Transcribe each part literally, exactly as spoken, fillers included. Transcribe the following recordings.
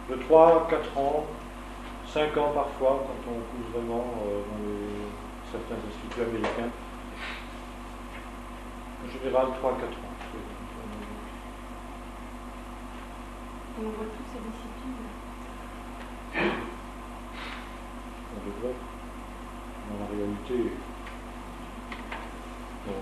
de trois, quatre ans, cinq ans parfois, quand on pousse vraiment euh, dans les, certains instituts américains. En général, trois à quatre ans. On voit toutes ces disciplines. On devrait. Dans la réalité, bon,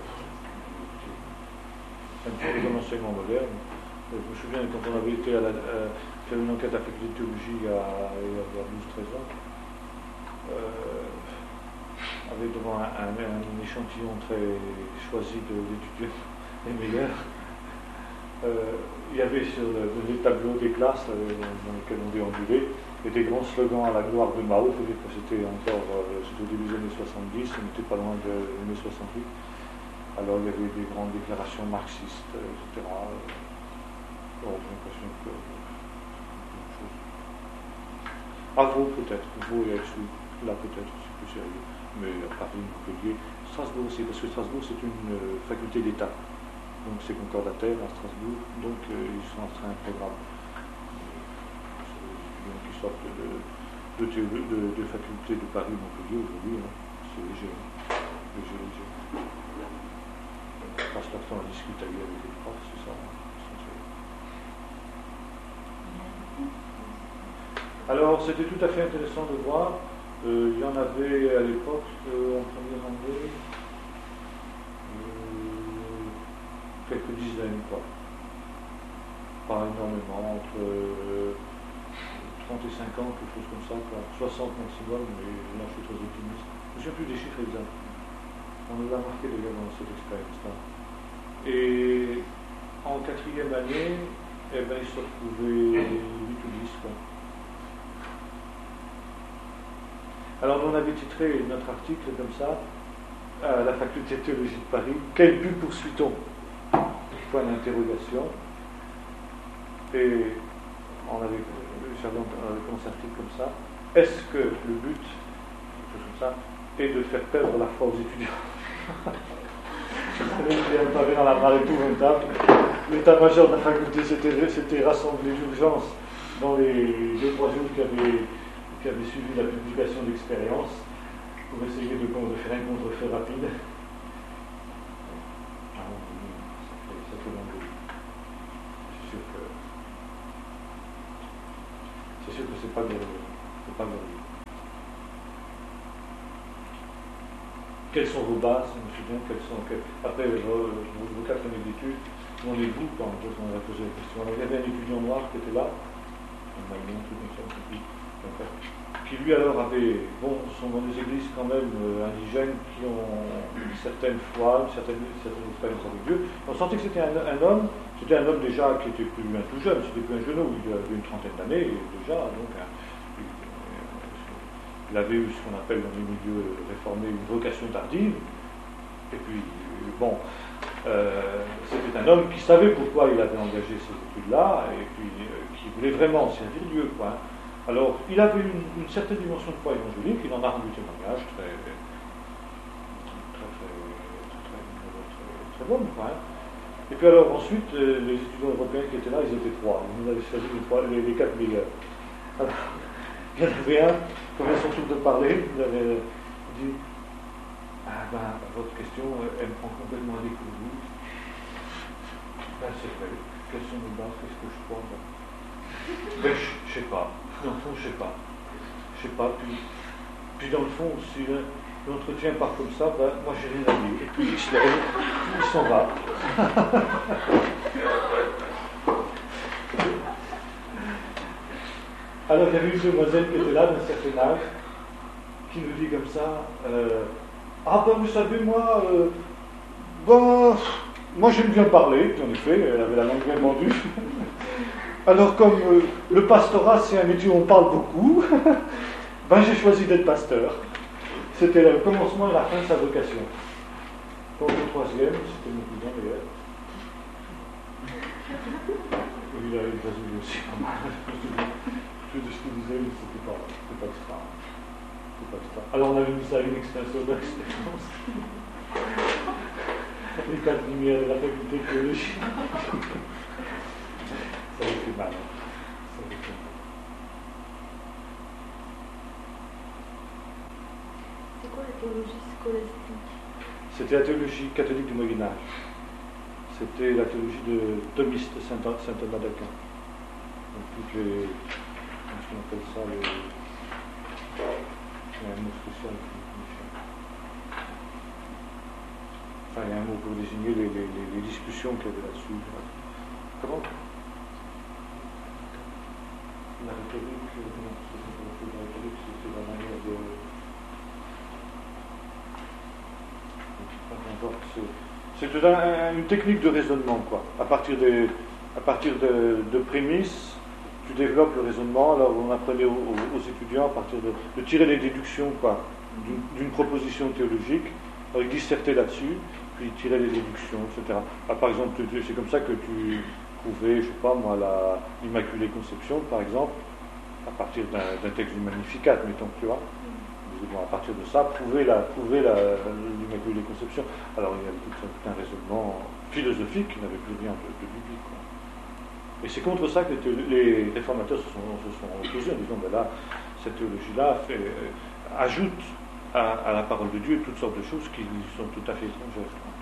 c'est un petit peu comme l'enseignement moderne. Je me souviens quand on avait été à la, à faire une enquête à la faculté de théologie il y a, il y a douze treize ans, euh, avec devant un, un, un échantillon très choisi d'étudiants les meilleurs. Euh, il y avait sur le, les tableaux des classes euh, dans lesquels on déambulait et des grands slogans à la gloire de Mao. Il faut dire que c'était encore euh, c'était au début des années soixante-dix, on n'était pas loin de l'année soixante-huit. Alors il y avait des grandes déclarations marxistes, et cetera. Bon, j'ai l'impression que à Vaud peut-être, Vaud et Aix, là peut-être c'est plus sérieux, mais à Paris, Montpellier, Strasbourg aussi, parce que Strasbourg c'est une euh, faculté d'État. Donc c'est concordataire à Strasbourg, donc euh, ils sont en train de programme. C'est des étudiants qui sortent de, de, de, de, de faculté de Paris, Montpellier aujourd'hui, hein. C'est léger, hein. léger, léger. Ils passent leur temps à discuter avec les profs, c'est ça. Hein. Alors c'était tout à fait intéressant de voir, euh, il y en avait à l'époque, euh, en première année, quelques dizaines, quoi. Pas énormément, entre euh, trente et cinquante, quelque chose comme ça, quoi. soixante maximum, mais là je suis très optimiste. Je ne sais plus des chiffres exacts. On nous l'a marqué déjà dans cette expérience-là. Et en quatrième année, eh ben, il se retrouvait huit ou dix, quoi. Alors on avait titré notre article comme ça, à la faculté de théologie de Paris, quel but poursuit-on ? Point d'interrogation. Et on avait, on avait commencé l'article comme ça. Est-ce que le but, quelque chose comme ça, est de faire perdre la foi aux étudiants? On avait dans la malle épouvantable. L'état-major de la faculté s'était rassemblé d'urgence dans les deux trois jours qui avaient, qui avaient suivi la publication d'expérience pour essayer de, de faire un contre-fait rapide. C'est sûr que c'est sûr que c'est pas glorieux. C'est pas glorieux. Quelles sont vos bases, je me souviens, quelles sont, quelles... Après vos, vos quatre années d'études, demandez-vous quand on a posé la question. Alors, il y avait un étudiant noir qui était là, un Malien, tout comme ça, qui lui alors avait, bon, sont dans des églises quand même euh, indigènes qui ont une certaine foi, une certaine, une certaine expérience avec Dieu. On sentait que c'était un, un homme, c'était un homme déjà qui était plus un tout jeune, c'était plus un genou, il avait une trentaine d'années déjà, donc un, il avait eu ce qu'on appelle dans les milieux réformés une vocation tardive, et puis bon, euh, c'était un homme qui savait pourquoi il avait engagé ces études-là, et puis euh, qui voulait vraiment servir Dieu, quoi. Alors, il avait une, une certaine dimension de foi évangélique, il en a rendu témoignage très, très, très, très, très, très bonne, quoi. Et puis alors, ensuite, euh, les étudiants européens qui étaient là, ils étaient trois. Ils nous avaient choisi les, trois, les, les quatre meilleurs. Alors, il y en avait un, comme à son tour de parler, il avait dit « Ah ben, votre question, elle me prend complètement à découvrir. Ben, c'est vrai. Quelles sont mes bases? Qu'est-ce que je crois? Ben, je ne sais pas. Dans le fond, je ne sais pas. Je ne sais pas. Puis, puis dans le fond, si l'entretien part comme ça, ben, moi j'ai rien à dire. Et puis il se lève, il s'en va. Alors il y avait une demoiselle qui était là d'un certain âge, qui nous dit comme ça, euh, ah ben vous savez, moi, euh, ben, moi j'aime bien parler, puis en effet, elle avait la langue bien mordue. Alors comme euh, le pastorat c'est un métier où on parle beaucoup, ben j'ai choisi d'être pasteur. C'était le commencement et la fin de sa vocation. Donc le troisième, c'était mon cousin d'ailleurs. Il a résolu aussi pas mal. Tout de ce qu'il disait, mais c'était pas, c'était pas extra. C'était pas extra. Alors on avait mis ça à une extension d'expérience. Les quatre lumières de la faculté de théologie. Ça avait fait mal. Ça avait fait mal. théologie scolastique? C'était la théologie catholique du Moyen-Âge. C'était la théologie de thomiste de saint Thomas d'Aquin. Donc toutes les... Comment on appelle ça les... Il y a un mot spécial. Enfin, il y a un mot pour désigner les, les, les, les discussions qu'il y avait là-dessus. Comment? La rhétorique, comment c'est la rhétorique, c'est la manière de... C'est une technique de raisonnement, quoi. À partir, des, à partir de, de prémices, tu développes le raisonnement. Alors on apprenait aux, aux étudiants à partir de, de tirer les déductions, quoi, d'une proposition théologique. Alors ils dissertaient là-dessus, puis ils tiraient les déductions, et cetera. Alors, par exemple, c'est comme ça que tu prouvais, je sais pas moi, l'Immaculée Conception, par exemple, à partir d'un texte du Magnificat, mettons, tu vois. Bon, à partir de ça, prouver la, prouver l'Immaculée Conception. Alors il y a tout, tout un raisonnement philosophique qui n'avait plus rien de, de biblique, quoi. Et c'est contre ça que les, les réformateurs se sont, se sont opposés en disant, ben là, cette théologie-là fait, euh, ajoute à, à la parole de Dieu toutes sortes de choses qui sont tout à fait étrangères, quoi.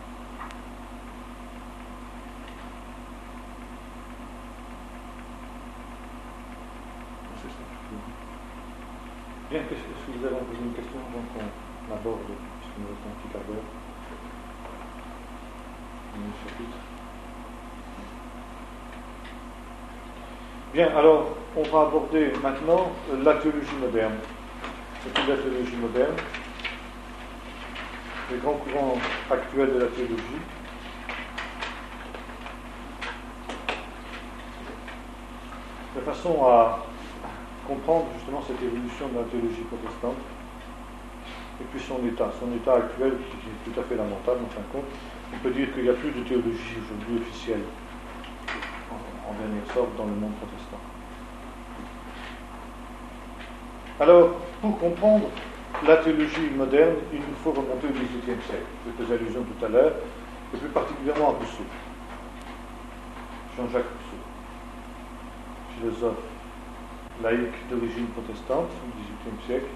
Bien, est-ce que vous avez posé une question avant qu'on aborde, puisqu'il nous reste un petit quart d'heure, un chapitre. Bien, alors, on va aborder maintenant la théologie moderne. C'est la théologie moderne, les grands courants actuels de la théologie. De façon à comprendre justement cette évolution de la théologie protestante et puis son état, son état actuel qui est tout à fait lamentable en fin de compte. On peut dire qu'il n'y a plus de théologie aujourd'hui officielle en, en dernière sorte dans le monde protestant. Alors, pour comprendre la théologie moderne, il nous faut remonter au dix-huitième siècle. Je faisais allusion tout à l'heure, et plus particulièrement à Rousseau. Jean-Jacques Rousseau, philosophe laïque d'origine protestante, au dix-huitième siècle,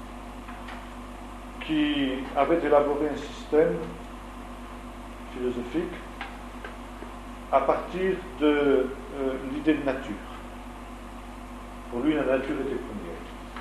qui avait élaboré un système philosophique à partir de euh, l'idée de nature. Pour lui, la nature était première.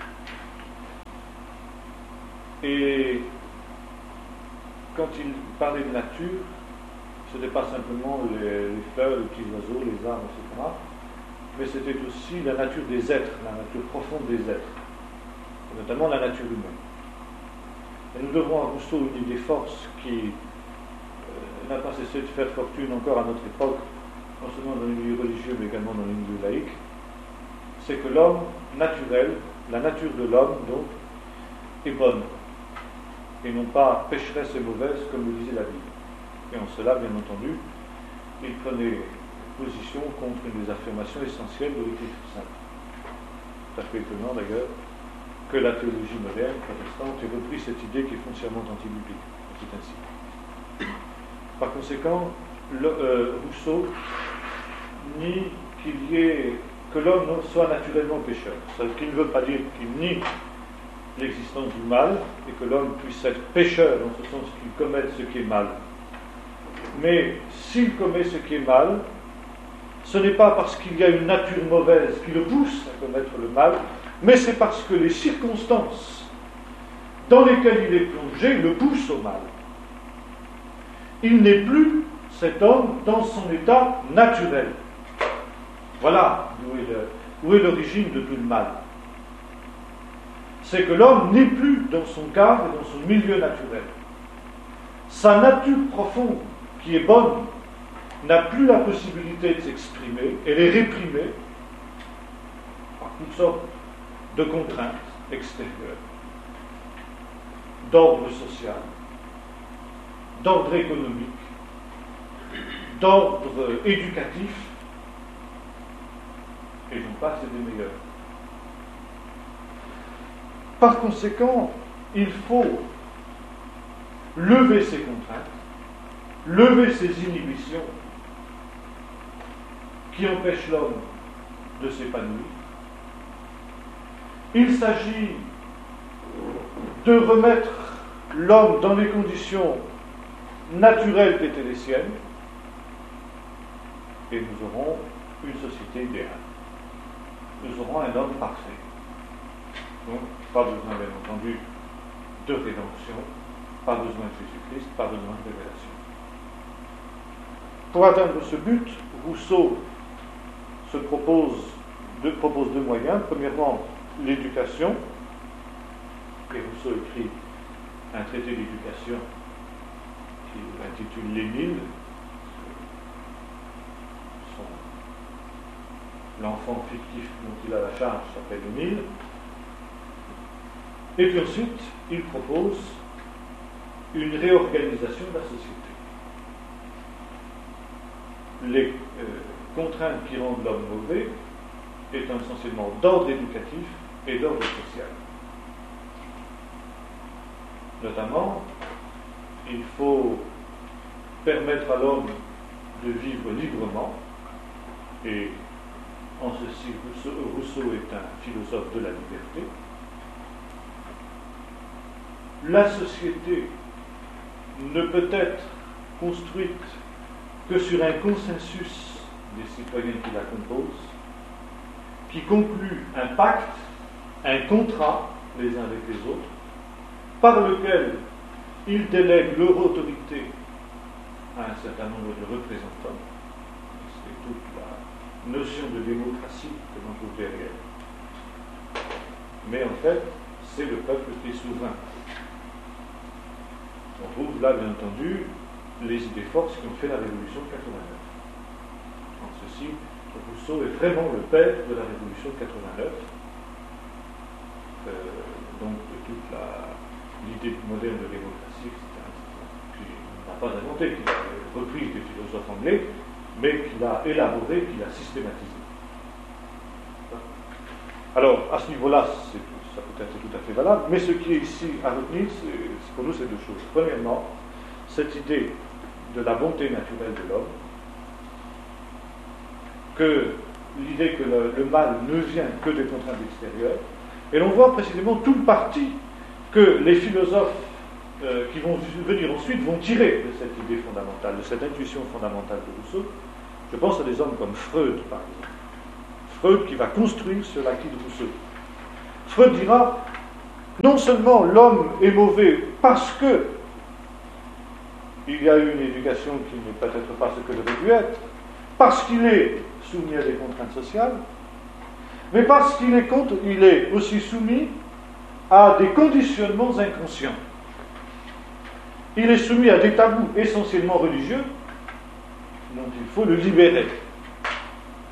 Et quand il parlait de nature, ce n'était pas simplement les, les fleurs, les petits oiseaux, les arbres, et cetera, mais c'était aussi la nature des êtres, la nature profonde des êtres, et notamment la nature humaine. Et nous devons à Rousseau une idée force qui euh, n'a pas cessé de faire fortune encore à notre époque, non seulement dans les milieux religieux, mais également dans les milieux laïques, c'est que l'homme naturel, la nature de l'homme, donc, est bonne, et non pas pécheresse et mauvaise, comme le disait la Bible. Et en cela, bien entendu, il prenait position contre une des affirmations essentielles de l'Écriture sainte. C'est tout à fait étonnant d'ailleurs que la théologie moderne, protestante, ait repris cette idée qui est foncièrement anti-biblique. C'est ainsi. Par conséquent, le, euh, Rousseau nie qu'il y ait, que l'homme soit naturellement pécheur. Ce qui ne veut pas dire qu'il nie l'existence du mal et que l'homme puisse être pécheur dans ce sens qu'il commette ce qui est mal. Mais s'il commet ce qui est mal, ce n'est pas parce qu'il y a une nature mauvaise qui le pousse à commettre le mal, mais c'est parce que les circonstances dans lesquelles il est plongé le poussent au mal. Il n'est plus cet homme dans son état naturel. Voilà où est l'origine de tout le mal. C'est que l'homme n'est plus dans son cadre et dans son milieu naturel. Sa nature profonde, qui est bonne, n'a plus la possibilité de s'exprimer, elle est réprimée par toutes sortes de contraintes extérieures, d'ordre social, d'ordre économique, d'ordre éducatif, et j'en passe et des meilleurs. Par conséquent, il faut lever ces contraintes, lever ces inhibitions qui empêchent l'homme de s'épanouir. Il s'agit de remettre l'homme dans les conditions naturelles qui étaient les siennes, et nous aurons une société idéale. Nous aurons un homme parfait. Donc, pas besoin, bien entendu, de rédemption, pas besoin de Jésus-Christ, pas besoin de révélation. Pour atteindre ce but, Rousseau se propose deux, propose deux moyens. Premièrement, l'éducation. Et Rousseau écrit un traité d'éducation qu'il intitule L'Émile. L'enfant fictif dont il a la charge s'appelle Émile. Et puis ensuite, il propose une réorganisation de la société. Les euh, contraintes qui rendent l'homme mauvais étant essentiellement d'ordre éducatif et d'ordre social. Notamment, il faut permettre à l'homme de vivre librement, et en ceci, Rousseau, Rousseau est un philosophe de la liberté. La société ne peut être construite que sur un consensus des citoyens qui la composent, qui conclut un pacte, un contrat, les uns avec les autres, par lequel ils délèguent leur autorité à un certain nombre de représentants. C'est toute la notion de démocratie que l'on trouve derrière. Mais en fait, c'est le peuple qui est souverain. On trouve là, bien entendu, les idées fortes qui ont fait la Révolution de quatre-vingt-neuf. En ceci, Rousseau est vraiment le père de la Révolution de quatre-vingt-neuf, euh, donc de toute la, l'idée moderne de démocratie, et cetera, et cetera. Puis, il n'a pas inventé, qu'il a repris des philosophes anglais, mais qu'il a élaboré, qu'il a systématisé. Alors, à ce niveau-là, c'est, ça peut être tout à fait valable, mais ce qui est ici à retenir, c'est, pour nous, c'est deux choses. Premièrement, cette idée de la bonté naturelle de l'homme, que l'idée que le, le mal ne vient que des contraintes extérieures, et l'on voit précisément tout le parti que les philosophes euh, qui vont venir ensuite vont tirer de cette idée fondamentale, de cette intuition fondamentale de Rousseau. Je pense à des hommes comme Freud, par exemple. Freud qui va construire sur l'acquis de Rousseau. Freud dira, non seulement l'homme est mauvais parce que il y a eu une éducation qui n'est peut-être pas ce qu'elle aurait dû être, parce qu'il est soumis à des contraintes sociales, mais parce qu'il est, contre, il est aussi soumis à des conditionnements inconscients. Il est soumis à des tabous essentiellement religieux dont il faut le libérer. Voyez-vous ?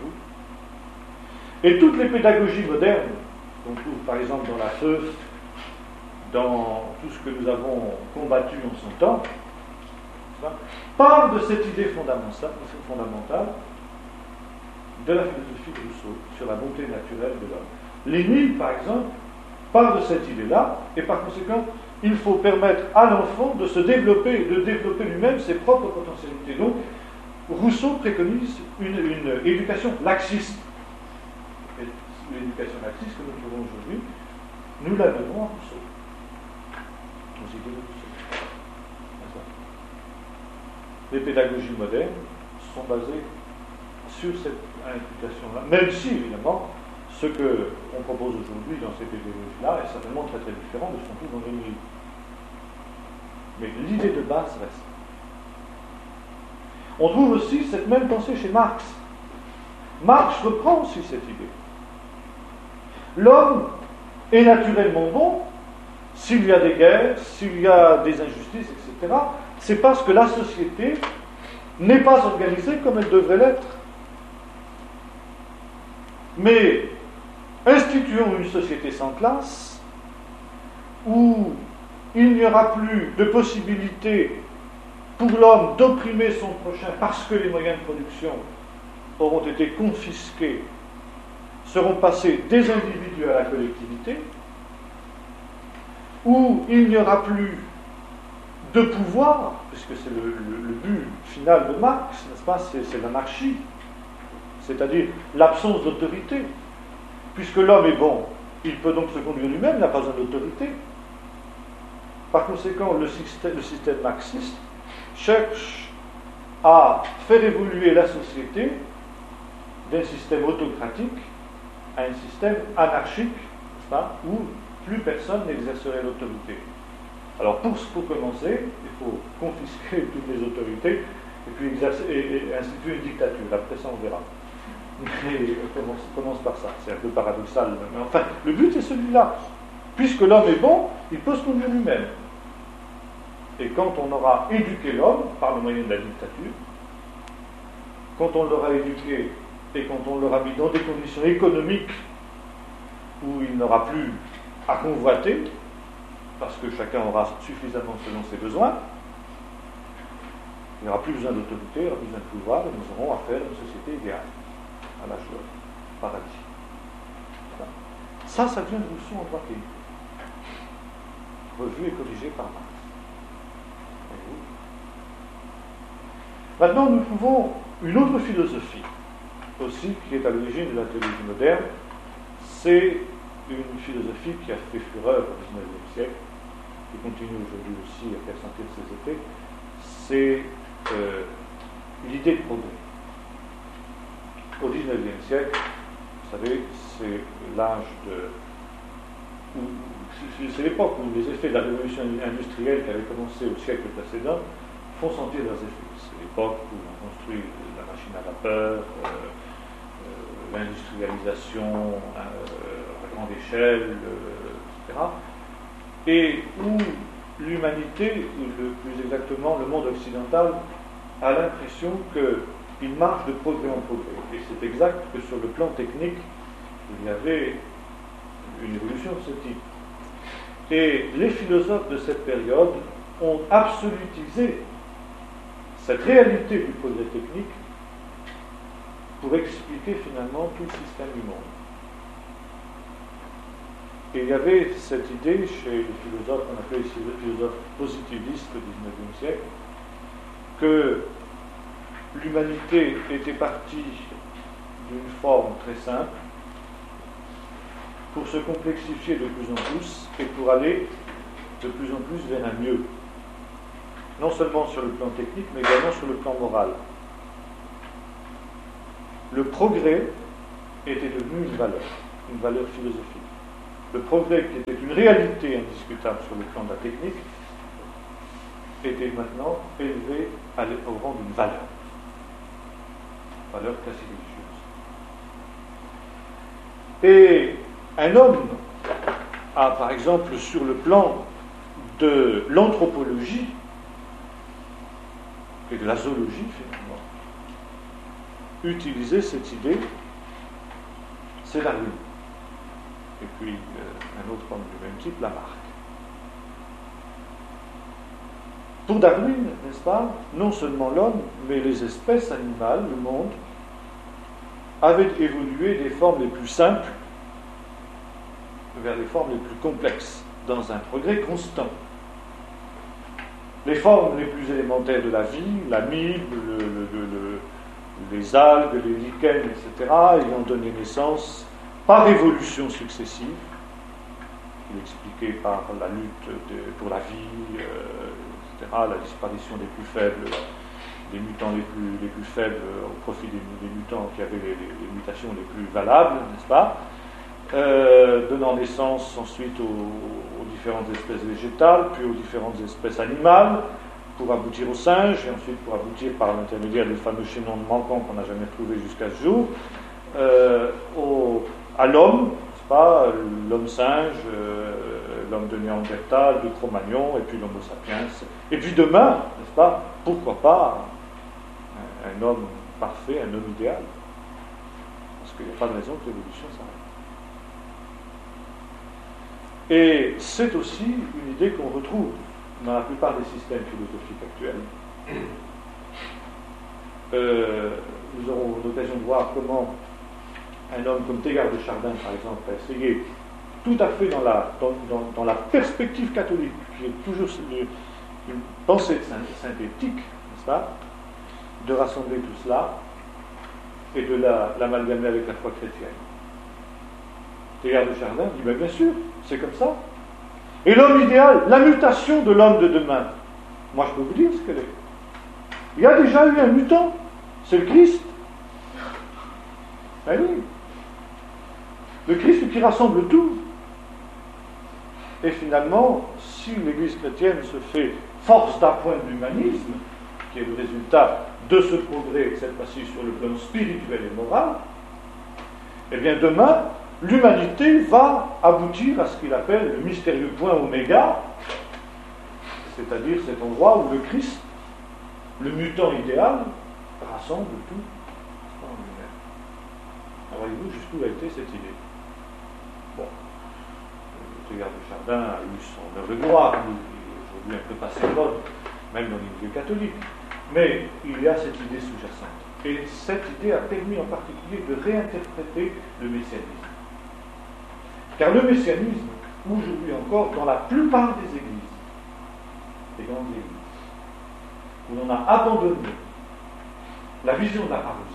Et toutes les pédagogies modernes, qu'on trouve par exemple dans la F E F, dans tout ce que nous avons combattu en son temps, parlent de cette idée fondamentale, fondamentale de la philosophie de Rousseau sur la bonté naturelle de l'homme. L'Émile, par exemple, parle de cette idée-là, et par conséquent, il faut permettre à l'enfant de se développer, de développer lui-même ses propres potentialités. Donc, Rousseau préconise une, une éducation laxiste. Et l'éducation laxiste que nous trouvons aujourd'hui, nous la devons à Rousseau. Aux idées de Rousseau. Les pédagogies modernes sont basées sur cette implication-là, même si, évidemment, ce qu'on propose aujourd'hui dans ces pédagogies-là est certainement très très différent de ce qu'on trouve dans les livres. Mais l'idée de base reste. On trouve aussi cette même pensée chez Marx. Marx reprend aussi cette idée. L'homme est naturellement bon s'il y a des guerres, s'il y a des injustices, et cetera. C'est parce que la société n'est pas organisée comme elle devrait l'être. Mais instituons une société sans classe, où il n'y aura plus de possibilité pour l'homme d'opprimer son prochain parce que les moyens de production auront été confisqués, seront passés des individus à la collectivité, où il n'y aura plus de pouvoir, puisque c'est le, le, le but final de Marx, n'est-ce pas, c'est, c'est l'anarchie, c'est-à-dire l'absence d'autorité. Puisque l'homme est bon, il peut donc se conduire lui-même, il n'a pas besoin d'autorité. Par conséquent, le système, le système marxiste cherche à faire évoluer la société d'un système autocratique à un système anarchique, n'est-ce pas, où plus personne n'exercerait l'autorité. Alors pour, pour commencer, il faut confisquer toutes les autorités et puis exercer, et, et instituer une dictature. Après ça, on verra. Mais on commence, on commence par ça. C'est un peu paradoxal. Mais enfin, le but est celui-là. Puisque l'homme est bon, il peut se conduire lui-même. Et quand on aura éduqué l'homme, par le moyen de la dictature, quand on l'aura éduqué et quand on l'aura mis dans des conditions économiques où il n'aura plus à convoiter, parce que chacun aura suffisamment selon ses besoins, il n'y aura plus besoin d'autorité, il n'y aura plus besoin de pouvoir, et nous aurons à faire une société idéale, à l'âge d'or, paradis. Ça, ça vient de Rousseau en droit et revu et corrigé par Marx. Maintenant, nous trouvons une autre philosophie aussi qui est à l'origine de la théologie moderne. C'est une philosophie qui a fait fureur au dix-neuvième siècle, qui continue aujourd'hui aussi à faire sentir ses effets. C'est euh, l'idée de progrès. Au dix-neuvième siècle, vous savez, c'est l'âge de... C'est l'époque où les effets de la révolution industrielle qui avait commencé au siècle précédent font sentir leurs effets. C'est l'époque où on construit la machine à vapeur, euh, euh, l'industrialisation euh, à grande échelle, euh, et cetera. Et où l'humanité, ou le, plus exactement le monde occidental, a l'impression qu'il marche de progrès en progrès. Et c'est exact que sur le plan technique, il y avait une évolution de ce type. Et les philosophes de cette période ont absolutisé cette réalité du progrès technique pour expliquer finalement tout le système du monde. Et il y avait cette idée chez les philosophes, qu'on appelait les philosophes positivistes au dix-neuvième siècle, que l'humanité était partie d'une forme très simple pour se complexifier de plus en plus et pour aller de plus en plus vers un mieux. Non seulement sur le plan technique, mais également sur le plan moral. Le progrès était devenu une valeur, une valeur philosophique. Le progrès, qui était une réalité indiscutable sur le plan de la technique, était maintenant élevé au rang d'une valeur. Valeur quasi religieuse. Et un homme a, par exemple, sur le plan de l'anthropologie et de la zoologie, finalement, utilisé cette idée, c'est Darwin. Et puis, euh, un autre homme du même type, Lamarck. Pour Darwin, n'est-ce pas, non seulement l'homme, mais les espèces animales, le monde, avaient évolué des formes les plus simples vers les formes les plus complexes, dans un progrès constant. Les formes les plus élémentaires de la vie, l'amibe, le, le, le, le, les algues, les lichens, et cetera, ayant donné naissance, par évolution successive, expliquée par la lutte de, pour la vie, euh, et cetera, la disparition des plus faibles, des mutants les plus, les plus faibles au profit des, des mutants qui avaient les, les, les mutations les plus valables, n'est-ce pas, euh, donnant naissance ensuite aux, aux différentes espèces végétales, puis aux différentes espèces animales, pour aboutir aux singes, et ensuite pour aboutir par l'intermédiaire des fameux chaînons manquants qu'on n'a jamais trouvés jusqu'à ce jour, euh, au, à l'homme, n'est-ce pas, l'homme singe, euh, l'homme de Néandertal, de Cro-Magnon, et puis l'homo sapiens. Et puis demain, n'est-ce pas, pourquoi pas un, un homme parfait, un homme idéal, parce qu'il n'y a pas de raison que l'évolution s'arrête. Et c'est aussi une idée qu'on retrouve dans la plupart des systèmes philosophiques actuels. Euh, nous aurons l'occasion de voir comment un homme comme Teilhard de Chardin, par exemple, a essayé, tout à fait dans la, dans, dans, dans la perspective catholique, qui est toujours une, une pensée synthétique, n'est-ce pas, de rassembler tout cela et de la, l'amalgamer avec la foi chrétienne. Teilhard de Chardin dit, ben bien sûr, c'est comme ça. Et l'homme idéal, la mutation de l'homme de demain, moi je peux vous dire ce qu'elle est. Il y a déjà eu un mutant, c'est le Christ. Ben oui. Le Christ qui rassemble tout. Et finalement, si l'Église chrétienne se fait force d'appoint de l'humanisme, qui est le résultat de ce progrès, cette fois-ci sur le plan spirituel et moral, eh bien demain, l'humanité va aboutir à ce qu'il appelle le mystérieux point oméga, c'est-à-dire cet endroit où le Christ, le mutant idéal, rassemble tout en lui-même. Alors voyez-vous jusqu'où a été cette idée. Bon, le Théâtre de Chardin a eu son œuvre de gloire, aujourd'hui un peu passé de mode, même dans les milieux catholiques, mais il y a cette idée sous-jacente. Et cette idée a permis en particulier de réinterpréter le messianisme. Car le messianisme, aujourd'hui encore, dans la plupart des églises, des grandes églises, où l'on a abandonné la vision de la parousie.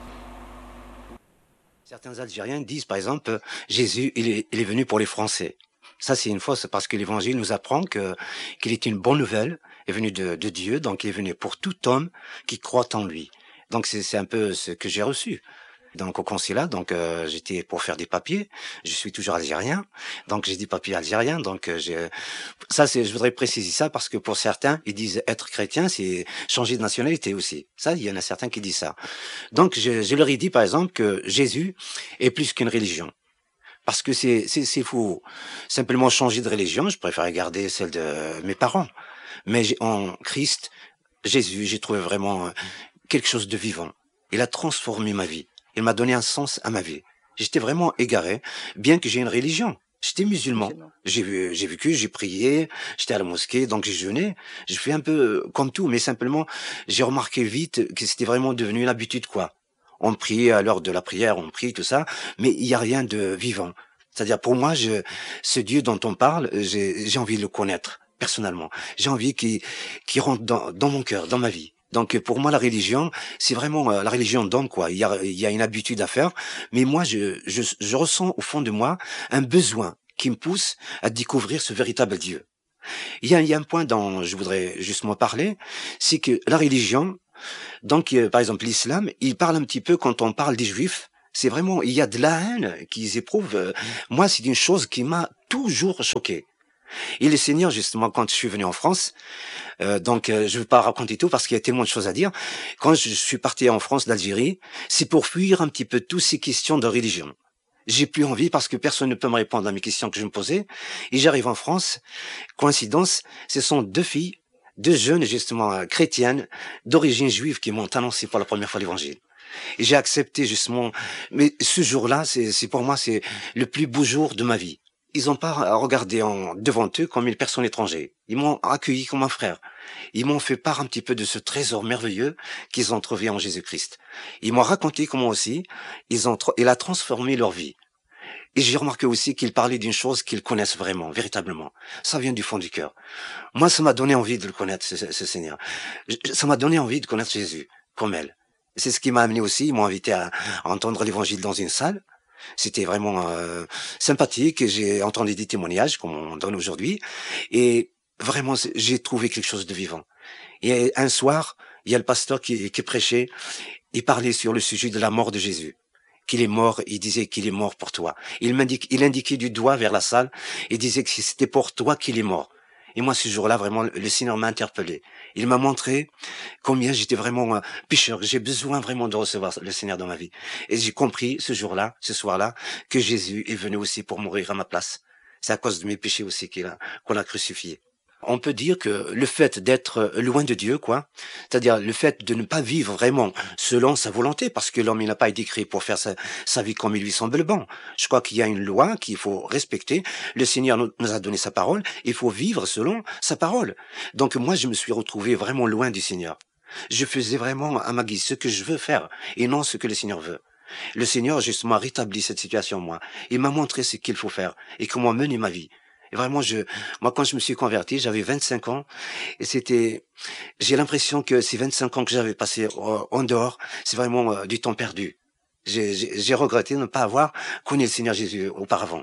Certains Algériens disent, par exemple, Jésus, il est, il est venu pour les Français. Ça, c'est une fausse, parce que l'Évangile nous apprend que qu'il est une bonne nouvelle, est venu de, de Dieu, donc il est venu pour tout homme qui croit en lui. Donc c'est un peu ce que j'ai reçu. Donc au consulat, donc euh, j'étais pour faire des papiers. Je suis toujours algérien, donc j'ai des papiers algériens. Donc euh, j'ai ça, c'est, je voudrais préciser ça parce que pour certains, ils disent être chrétien, c'est changer de nationalité aussi. Ça, il y en a certains qui disent ça. Donc je, je leur ai dit par exemple que Jésus est plus qu'une religion. Parce que c'est c'est c'est fou. Simplement changer de religion, je préfère garder celle de mes parents. Mais en Christ, Jésus, j'ai trouvé vraiment quelque chose de vivant. Il a transformé ma vie. Il m'a donné un sens à ma vie. J'étais vraiment égaré, bien que j'ai une religion. J'étais musulman. J'ai j'ai vécu, j'ai prié, j'étais à la mosquée, donc j'ai jeûné. J'ai fait un peu comme tout, mais simplement, j'ai remarqué vite que c'était vraiment devenu une habitude, quoi. On prie à l'heure de la prière, on prie, tout ça, mais il n'y a rien de vivant. C'est-à-dire, pour moi, je, ce Dieu dont on parle, j'ai j'ai envie de le connaître, personnellement. J'ai envie qu'il qu'il rentre dans, dans mon cœur, dans ma vie. Donc pour moi la religion, c'est vraiment euh, la religion d'homme, quoi. Il y a, il y a une habitude à faire, mais moi je, je, je ressens au fond de moi un besoin qui me pousse à découvrir ce véritable Dieu. Il y a, il y a un point dont je voudrais justement parler, c'est que la religion, donc euh, par exemple l'islam, il parle un petit peu quand on parle des juifs. C'est vraiment, il y a de la haine qu'ils éprouvent. Euh, moi c'est une chose qui m'a toujours choqué. Et le Seigneur, justement, quand je suis venu en France, euh, donc euh, je ne vais pas raconter tout parce qu'il y a tellement de choses à dire. Quand je suis parti en France d'Algérie, c'est pour fuir un petit peu toutes ces questions de religion. J'ai plus envie parce que personne ne peut me répondre à mes questions que je me posais. Et j'arrive en France, coïncidence, ce sont deux filles, deux jeunes justement euh, chrétiennes d'origine juive qui m'ont annoncé pour la première fois l'Évangile. Et j'ai accepté justement, mais ce jour-là, c'est, c'est pour moi, c'est le plus beau jour de ma vie. Ils n'ont pas regardé en, devant eux comme une personne étrangère. Ils m'ont accueilli comme un frère. Ils m'ont fait part un petit peu de ce trésor merveilleux qu'ils ont trouvé en Jésus-Christ. Ils m'ont raconté comment aussi ils ont, il a transformé leur vie. Et j'ai remarqué aussi qu'ils parlaient d'une chose qu'ils connaissent vraiment, véritablement. Ça vient du fond du cœur. Moi, ça m'a donné envie de le connaître, ce, ce Seigneur. Ça m'a donné envie de connaître Jésus, comme elle. C'est ce qui m'a amené aussi. Ils m'ont invité à, à entendre l'évangile dans une salle. C'était vraiment euh, sympathique. J'ai entendu des témoignages, comme on donne aujourd'hui. Et vraiment, j'ai trouvé quelque chose de vivant. Et un soir, il y a le pasteur qui, qui prêchait. Il parlait sur le sujet de la mort de Jésus. Qu'il est mort, il disait qu'il est mort pour toi. Il m'indique, il indiquait du doigt vers la salle et disait que c'était pour toi qu'il est mort. Et moi, ce jour-là, vraiment, le Seigneur m'a interpellé. Il m'a montré combien j'étais vraiment euh, pécheur. J'ai besoin vraiment de recevoir le Seigneur dans ma vie. Et j'ai compris ce jour-là, ce soir-là, que Jésus est venu aussi pour mourir à ma place. C'est à cause de mes péchés aussi qu'il a, qu'on l'a crucifié. On peut dire que le fait d'être loin de Dieu, quoi, c'est-à-dire le fait de ne pas vivre vraiment selon sa volonté, parce que l'homme il n'a pas été créé pour faire sa, sa vie comme il lui semble bon. Je crois qu'il y a une loi qu'il faut respecter. Le Seigneur nous, nous a donné sa parole, il faut vivre selon sa parole. Donc moi, je me suis retrouvé vraiment loin du Seigneur. Je faisais vraiment à ma guise ce que je veux faire et non ce que le Seigneur veut. Le Seigneur justement a rétabli cette situation moi. Il m'a montré ce qu'il faut faire et comment mener ma vie. Et vraiment, je, moi, quand je me suis converti, j'avais vingt-cinq ans, et c'était, j'ai l'impression que ces vingt-cinq ans que j'avais passés en dehors, c'est vraiment euh, du temps perdu. J'ai, j'ai, j'ai regretté de ne pas avoir connu le Seigneur Jésus auparavant.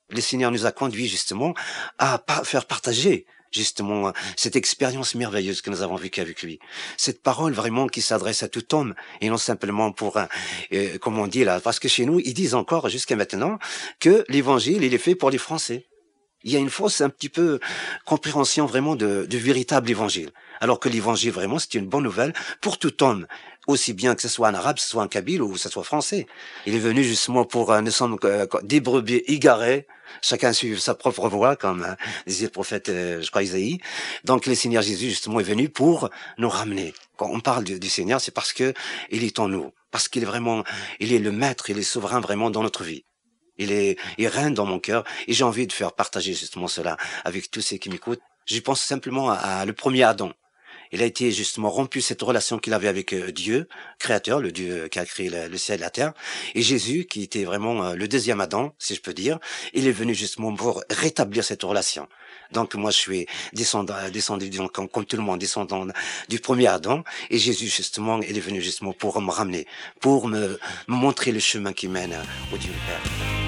Le Seigneur nous a conduits justement à pa- faire partager justement cette expérience merveilleuse que nous avons vécue avec lui. Cette parole vraiment qui s'adresse à tout homme et non simplement pour, un, euh, comme on dit là, parce que chez nous, ils disent encore jusqu'à maintenant que l'évangile, il est fait pour les Français. Il y a une fausse un petit peu compréhension vraiment de, du véritable évangile. Alors que l'évangile vraiment, c'est une bonne nouvelle pour tout homme, aussi bien que ce soit un arabe, que ce soit un kabyle ou que ce soit français. Il est venu justement pour, euh, nous sommes euh, des brebis égarés, chacun suit sa propre voie, comme euh, disait le prophète, euh, je crois, Isaïe. Donc le Seigneur Jésus justement est venu pour nous ramener. Quand on parle du, du Seigneur, c'est parce que il est en nous, parce qu'il est vraiment, il est le maître, il est souverain vraiment dans notre vie. Il est, il règne dans mon cœur et j'ai envie de faire partager justement cela avec tous ceux qui m'écoutent. Je pense simplement à, à le premier Adam. Il a été justement rompu cette relation qu'il avait avec euh, Dieu, créateur, le Dieu qui a créé le, le ciel et la terre. Et Jésus, qui était vraiment euh, le deuxième Adam, si je peux dire, il est venu justement pour rétablir cette relation. Donc moi je suis descendant, descendu disons, comme, comme tout le monde, descendant du premier Adam. Et Jésus justement, il est venu justement pour me ramener, pour me, me montrer le chemin qui mène au Dieu Père.